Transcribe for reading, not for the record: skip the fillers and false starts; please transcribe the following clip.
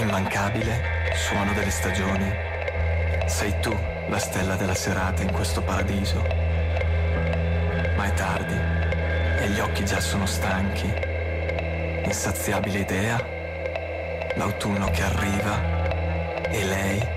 Immancabile suono delle stagioni, sei tu la stella della serata in questo paradiso. Ma è tardi e gli occhi già sono stanchi. Insaziabile idea, l'autunno che arriva e lei